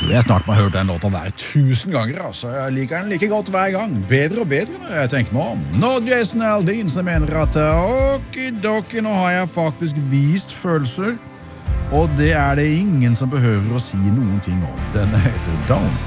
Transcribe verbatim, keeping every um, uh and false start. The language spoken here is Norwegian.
tror jeg snart må ha hørt den låta der tusen ganger, altså. Jeg liker den like godt hver gang. Bedre og bedre når jeg tenker meg om. Nå Jason Aldean som mener at okidoki, nå har jeg faktisk vist følelser, og det er det ingen som behøver å si noen ting om. Den heter Don't